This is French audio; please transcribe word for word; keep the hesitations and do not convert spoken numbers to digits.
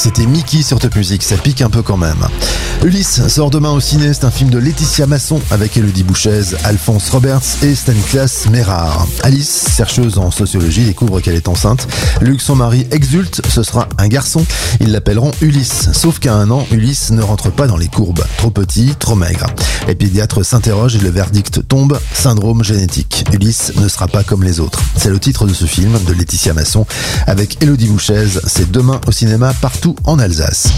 c'était Mickey sur Top Music, ça pique un peu quand même. Ulysse sort demain au ciné, c'est un film de Laetitia Masson avec Élodie Bouchez, Alphonse Roberts et Stanislas Mérard. Alice, chercheuse en sociologie, découvre qu'elle est enceinte. Luc, son mari, exulte, ce sera un garçon. Ils l'appelleront Ulysse. Sauf qu'à un an, Ulysse ne rentre pas dans les courbes. Trop petit, trop maigre. Les pédiatres s'interrogent et le verdict tombe, syndrome génétique. Ulysse ne sera pas comme les autres. C'est le titre de ce film de Laetitia Masson avec Élodie Bouchez. C'est demain au cinéma partout en Alsace.